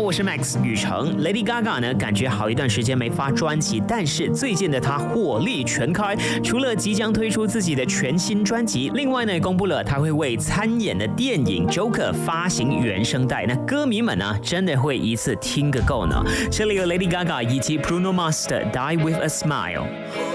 我是 Max 宇成。Lady Gaga 呢，感觉好一段时间没发专辑，但是最近的她火力全开，除了即将推出自己的全新专辑，另外呢，公布了她会为参演的电影 Joker 发行原声带。那歌迷们呢，真的会一次听个够呢。这里有 Lady Gaga 以及 Bruno Mars 的 Die with a Smile。